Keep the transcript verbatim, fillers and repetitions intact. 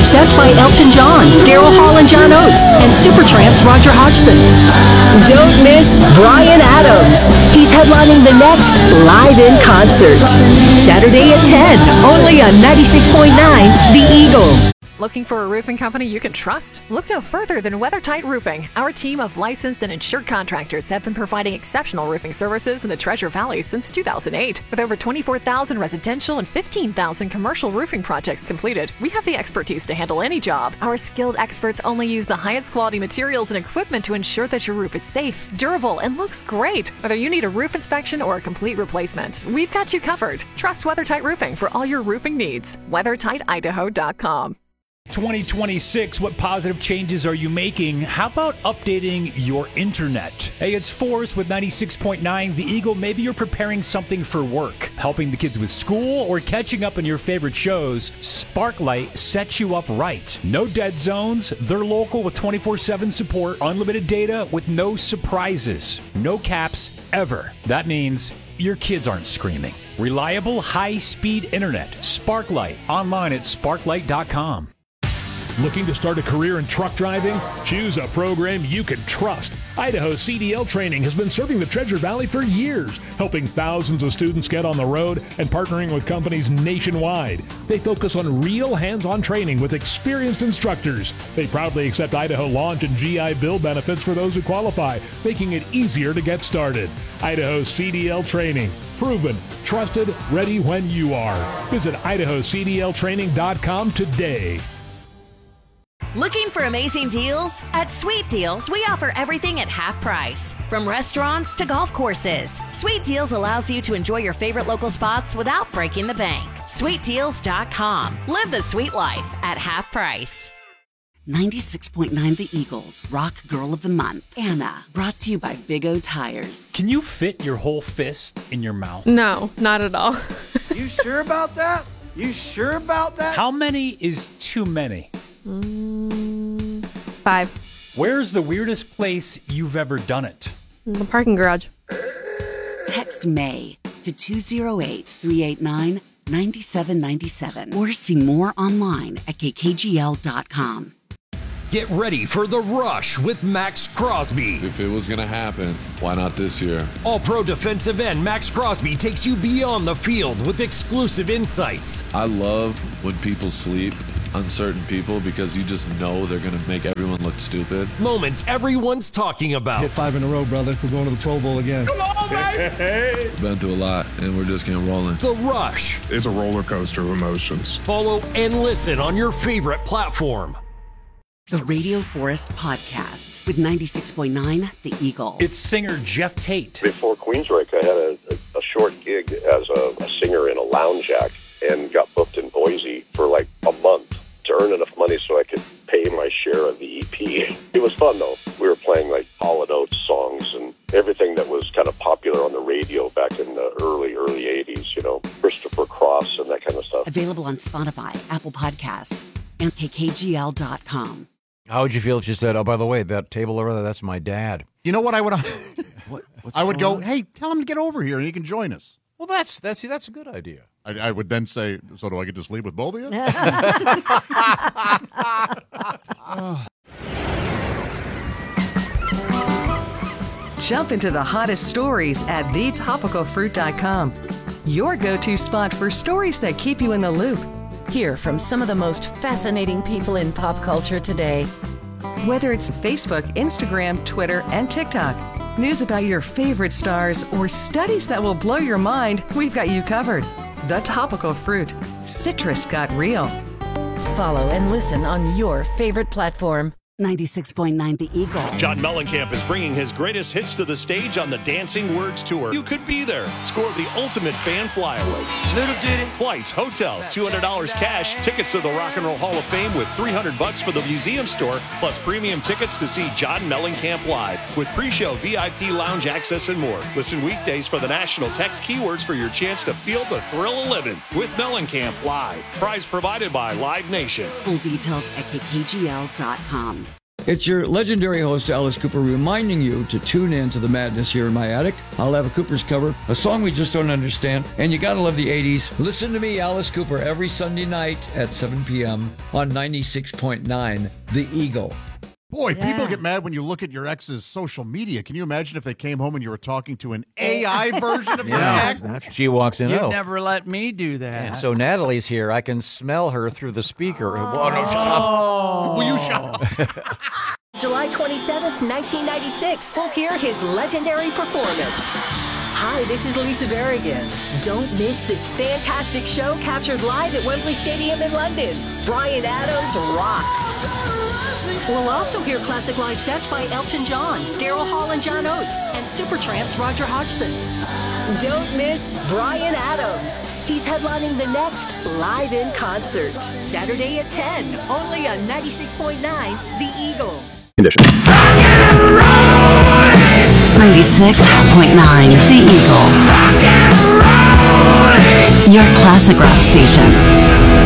Sets by Elton John, Daryl Hall and John Oates, and Supertramp's Roger Hodgson. Don't miss Bryan Adams. He's headlining the next Live in Concert. Saturday at ten, only on ninety-six point nine The Eagle. Looking for a roofing company you can trust? Look no further than WeatherTight Roofing. Our team of licensed and insured contractors have been providing exceptional roofing services in the Treasure Valley since two thousand eight. With over twenty-four thousand residential and fifteen thousand commercial roofing projects completed, we have the expertise to handle any job. Our skilled experts only use the highest quality materials and equipment to ensure that your roof is safe, durable, and looks great. Whether you need a roof inspection or a complete replacement, we've got you covered. Trust WeatherTight Roofing for all your roofing needs. weather tight idaho dot com. twenty twenty-six, what positive changes are you making? How about updating your internet? Hey, it's Forrest with ninety-six point nine The Eagle. Maybe you're preparing something for work, helping the kids with school, or catching up on your favorite shows. Sparklight sets you up right. No dead zones. They're local with twenty-four seven support, unlimited data with no surprises, no caps ever. That means your kids aren't screaming. Reliable, high-speed internet. Sparklight. Online at sparklight dot com. Looking to start a career in truck driving? Choose a program you can trust. Idaho C D L Training has been serving the Treasure Valley for years, helping thousands of students get on the road and partnering with companies nationwide. They focus on real hands-on training with experienced instructors. They proudly accept Idaho Launch and G I Bill benefits for those who qualify, making it easier to get started. Idaho C D L Training. Proven, trusted, ready when you are. Visit idaho c d l training dot com today. Looking for amazing deals? At Sweet Deals, we offer everything at half price. From restaurants to golf courses, Sweet Deals allows you to enjoy your favorite local spots without breaking the bank. sweet deals dot com. Live the sweet life at half price. ninety-six point nine The Eagles, Rock Girl of the Month, Anna, brought to you by Big O Tires. Can you fit your whole fist in your mouth? No, not at all. You sure about that? You sure about that? How many is too many? Mm, five. Where's the weirdest place you've ever done it? The parking garage. Text May to two oh eight, three eight nine, nine seven nine seven or see more online at k k g l dot com. Get ready for The Rush with Max Crosby. If it was going to happen, why not this year? All-pro defensive end Max Crosby takes you beyond the field with exclusive insights. I love when people sleep, uncertain people, because you just know they're going to make everyone look stupid. Moments everyone's talking about. Hit five in a row, brother. We're going to the Pro Bowl again. Come on, baby! Hey. Been through a lot, and we're just getting rolling. The Rush. It's a roller coaster of emotions. Follow and listen on your favorite platform. The Radio Forest Podcast with ninety-six point nine The Eagle. It's singer Jeff Tate. Before Queensryche, I had a, a, a short gig as a, a singer in a lounge act and got booked in Boise for like a month to earn enough money so I could pay my share of the E P. It was fun, though. We were playing like Hall and Oates songs and everything that was kind of popular on the radio back in the early, early eighties, you know, Christopher Cross and that kind of stuff. Available on Spotify, Apple Podcasts, and k k g l dot com. How would you feel if you said, oh, by the way, that table over there, that's my dad? You know what I would what, I would go, on? hey, tell him to get over here and he can join us. Well, that's that's that's a good idea. I, I would then say, so do I get to sleep with both of you? Jump into the hottest stories at the topical fruit dot com. Your go-to spot for stories that keep you in the loop. Hear from some of the most fascinating people in pop culture today. Whether it's Facebook, Instagram, Twitter, and TikTok, news about your favorite stars, or studies that will blow your mind, we've got you covered. The Topical Fruit. Citrus got real. Follow and listen on your favorite platform. ninety-six point nine The Eagle. John Mellencamp is bringing his greatest hits to the stage on the Dancing Words Tour. You could be there. Score the ultimate fan flyaway. Little Diddy. Flights, hotel, two hundred dollars cash, tickets to the Rock and Roll Hall of Fame with three hundred bucks for the museum store, plus premium tickets to see John Mellencamp live with pre-show V I P lounge access and more. Listen weekdays for the national text keywords for your chance to feel the thrill of living with Mellencamp live. Prize provided by Live Nation. Full details at k k g l dot com. It's your legendary host, Alice Cooper, reminding you to tune in to the madness here in my attic. I'll have a Cooper's cover, a song we just don't understand, and you gotta love the eighties. Listen to me, Alice Cooper, every Sunday night at seven p.m. on ninety-six point nine The Eagle. Boy, Yeah. people get mad when you look at your ex's social media. Can you imagine if they came home and you were talking to an A I version of your ex? She walks in. You'd oh. never let me do that. Yeah, so Natalie's here. I can smell her through the speaker. Oh, no, shut Oh. up. Will you shut up? July twenty-seventh, nineteen ninety-six. We'll hear his legendary performance. Hi, this is Lisa Berrigan. Don't miss this fantastic show captured live at Wembley Stadium in London. Bryan Adams rocks. We'll also hear classic live sets by Elton John, Daryl Hall and John Oates, and Supertramp's Roger Hodgson. Don't miss Bryan Adams. He's headlining the next Live in Concert, Saturday at ten, only on ninety-six point nine The Eagle. Condition. ninety-six point nine The Eagle. Your classic rock station.